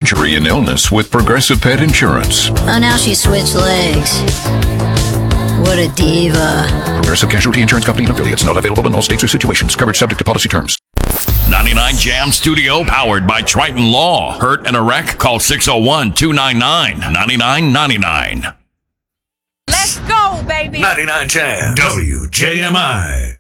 injury and illness with Progressive Pet Insurance. Oh, now she switched legs. What a diva. Progressive Casualty Insurance Company and affiliates. Not available in all states or situations. Coverage subject to policy terms. 99 Jam Studio, powered by Triton Law. Hurt in a wreck? Call 601-299-9999. Let's go, baby. 99 Jam. WJMI.